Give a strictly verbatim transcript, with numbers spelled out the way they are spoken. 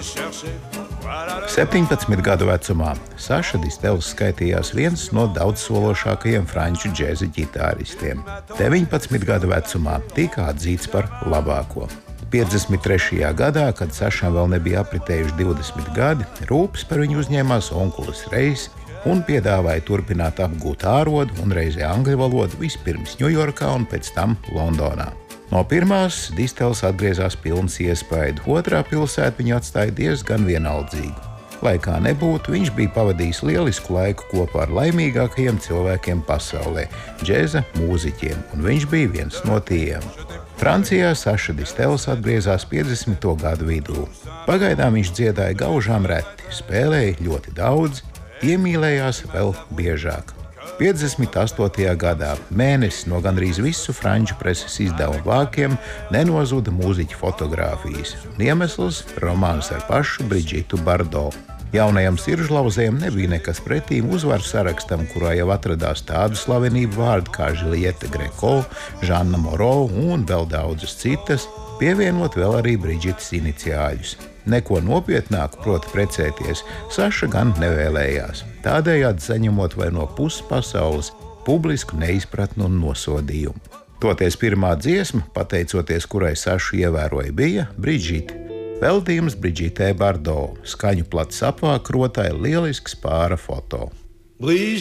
septiņpadsmit gadu vecumā Saša Distels skaitījās viens no daudzsološākajiem franču džēza ģitāristiem. deviņpadsmit gadu vecumā tika atzīts par labāko. piecdesmit trešajā gadā, kad Sašam vēl nebija apritējuši divdesmit gadi, rūpes par viņu uzņēmās onkulis Rejs un piedāvāja turpināt apgūt ārodu un reizē angļu valodu vispirms Ņujorkā un pēc tam Londonā. No pirmās Distels atgriezās pilns iespaidu, otrā pilsēta viņu atstāja diezgan vienaldzīgu. Lai kā nebūtu, viņš bija pavadījis lielisku laiku kopā ar laimīgākajiem cilvēkiem pasaulē – džēza mūziķiem, un viņš bija viens no tiem. Francijā Saša Distels atgriezās piecdesmito gadu vidū. Pagaidām viņš dziedāja gaužām reti, spēlēja ļoti daudz, iemīlējās vēl biežāk. piecdesmit astotajā gadā mēnesis no gandrīz visu franču preses izdevumu vākiem nenozuda mūziķa fotogrāfijas. Iemesls – romāns ar pašu Brigitu Bardot. Jaunajam siržlauzējam nebija nekas pretīm uzvaru sarakstam, kurā jau atradās tādu slavenību vārdu kā Juliette Greco, Žanna Moro un vēl daudzas citas, pievienot vēl arī Brigitas iniciāļus. Neko nopietnāku, proti precēties, Saša gan nevēlējās, tādējādi saņemot vai no puses pasaules publisku neizpratnu un nosodījumu. Toties pirmā dziesma, pateicoties kurai Sašu ievēroja, bija Brigita. Veltījums Brigitē Bardot, skaņu plats apvākrotāja lielisks pāra foto.